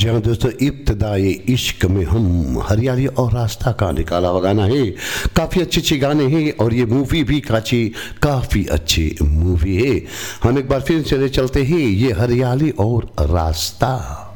हाँ दोस्तों, इब्तिदाए इश्क में हम, हरियाली और रास्ता का निकाला हुआ गाना है। काफ़ी अच्छे अच्छे गाने हैं और ये मूवी भी काफ़ी अच्छी मूवी है। हम एक बार फिर चलते हैं, ये हरियाली और रास्ता।